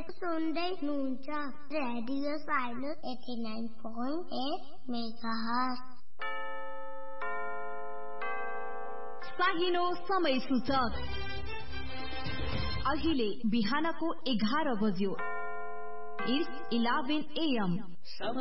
सुन्दै हुनुहुन्छ radio silence 89.8 megahertz. साहिनो समय सूचक अहिले बिहानको 11 बज्यो। It's 11 AM.